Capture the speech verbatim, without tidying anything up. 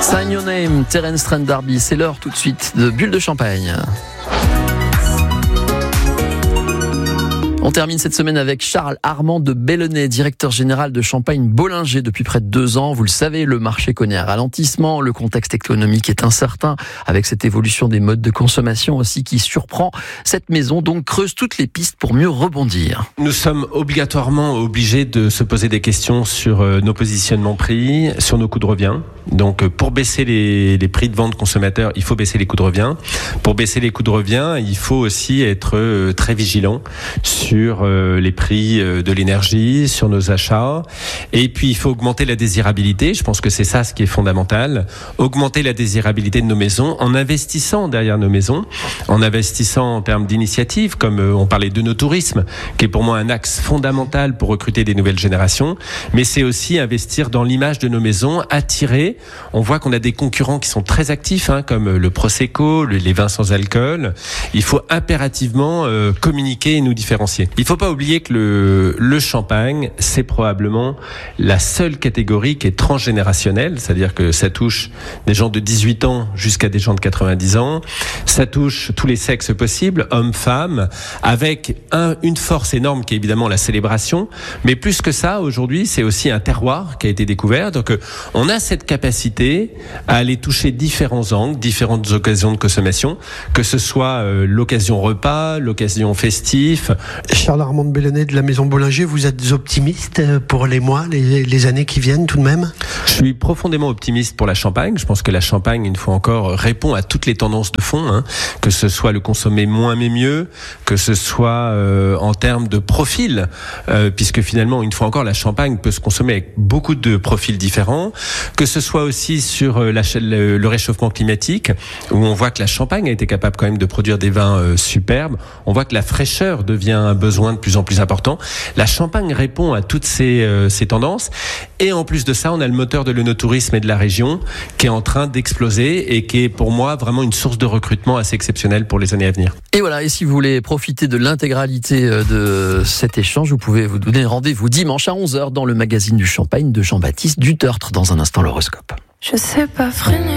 Sign Your Name, Terence Trent D'Arby, c'est l'heure tout de suite de Bulle de Champagne. On termine cette semaine avec Charles Armand de Bellonnet, directeur général de Champagne Bollinger depuis près de deux ans. Vous le savez, le marché connaît un ralentissement, le contexte économique est incertain, avec cette évolution des modes de consommation aussi qui surprend. Cette maison donc creuse toutes les pistes pour mieux rebondir. Nous sommes obligatoirement obligés de se poser des questions sur nos positionnements prix, sur nos coûts de revient. Donc pour baisser les, les prix de vente consommateurs, il faut baisser les coûts de revient. Pour baisser les coûts de revient, il faut aussi être très vigilant sur sur les prix de l'énergie, sur nos achats. Et puis, il faut augmenter la désirabilité. Je pense que c'est ça ce qui est fondamental. Augmenter la désirabilité de nos maisons en investissant derrière nos maisons, en investissant en termes d'initiatives, comme on parlait de nos tourismes, qui est pour moi un axe fondamental pour recruter des nouvelles générations. Mais c'est aussi investir dans l'image de nos maisons, attirer. On voit qu'on a des concurrents qui sont très actifs, hein, comme le Prosecco, les vins sans alcool. Il faut impérativement euh, communiquer et nous différencier. Il ne faut pas oublier que le, le champagne, c'est probablement la seule catégorie qui est transgénérationnelle, c'est-à-dire que ça touche des gens de dix-huit ans jusqu'à des gens de quatre-vingt-dix ans. Ça touche tous les sexes possibles, hommes, femmes, avec un, une force énorme qui est évidemment la célébration. Mais plus que ça, aujourd'hui, c'est aussi un terroir qui a été découvert. Donc, on a cette capacité à aller toucher différents angles, différentes occasions de consommation, que ce soit euh, l'occasion repas, l'occasion festif. Charles Armand de Bellonnet de la Maison Bollinger, vous êtes optimiste pour les mois, les, les années qui viennent tout de même ? Je suis profondément optimiste pour la Champagne. Je pense que la Champagne, une fois encore, répond à toutes les tendances de fond, hein, que ce soit le consommer moins mais mieux, que ce soit euh, en termes de profil, euh, puisque finalement, une fois encore, la Champagne peut se consommer avec beaucoup de profils différents, que ce soit aussi sur euh, la, le, le réchauffement climatique, où on voit que la Champagne a été capable quand même de produire des vins euh, superbes. On voit que la fraîcheur devient un besoin de plus en plus important. La Champagne répond à toutes ces, euh, ces tendances. Et en plus de ça, on a le moteur de l'œnotourisme et de la région qui est en train d'exploser et qui est pour moi vraiment une source de recrutement assez exceptionnelle pour les années à venir. Et voilà, et si vous voulez profiter de l'intégralité de cet échange, vous pouvez vous donner rendez-vous dimanche à onze heures dans le magazine du Champagne de Jean-Baptiste Dutertre. Dans un instant, l'horoscope. Je sais pas freiner.